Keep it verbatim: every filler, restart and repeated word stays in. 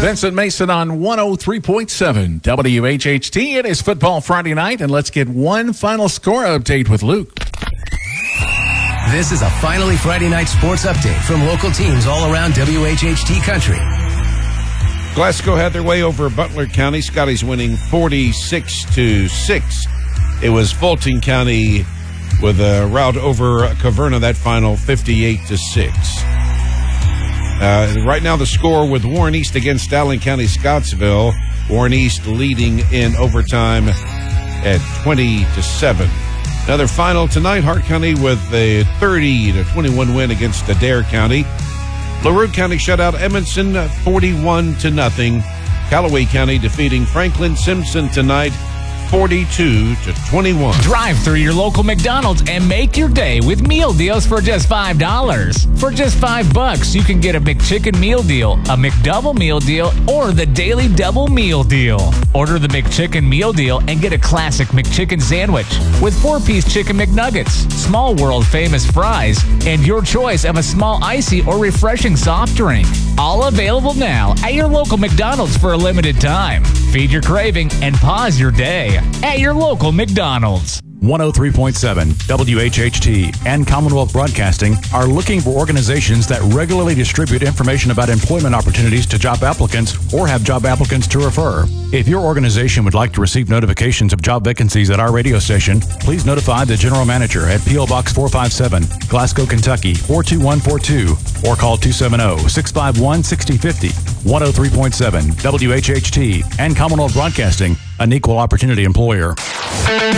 Vincent Mason on one oh three point seven W H H T. It is Football Friday night, and let's get one final score update with Luke. This is a Finally Friday Night sports update from local teams all around W H H T country. Glasgow had their way over Butler County. Scotty's winning forty-six to six. It was Fulton County with a rout over Caverna, that final fifty-eight to six. Uh, right now the score with Warren East against Allen County Scottsville. Warren East leading in overtime at twenty to seven. Another final tonight, Hart County with a thirty to twenty-one win against Adair County. LaRue County shut out Edmondson forty-one to nothing. Callaway County defeating Franklin Simpson tonight forty-two to twenty-one. Drive through your local McDonald's and make your day with meal deals for just five dollars. For just five bucks, you can get a McChicken meal deal, a McDouble meal deal, or the Daily Double meal deal. Order the McChicken meal deal and get a classic McChicken sandwich with four-piece chicken McNuggets, small world-famous fries, and your choice of a small icy or refreshing soft drink. All available now at your local McDonald's for a limited time. Feed your craving and pause your day at your local McDonald's. one oh three point seven W H H T and Commonwealth Broadcasting are looking for organizations that regularly distribute information about employment opportunities to job applicants or have job applicants to refer. If your organization would like to receive notifications of job vacancies at our radio station, please notify the general manager at P O Box four five seven, Glasgow, Kentucky four two one four two, or call two seven zero, six five one, six zero five zero. one oh three point seven W H H T and Commonwealth Broadcasting, an equal opportunity employer.